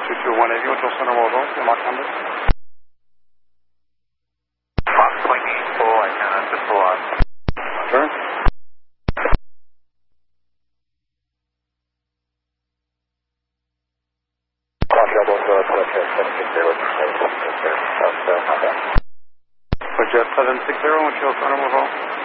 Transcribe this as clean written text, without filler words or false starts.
22-180, Hotel Center World, your Mach number? Mach 24, I cannot deploy. Sure. For Jet 760, Hotel Center World.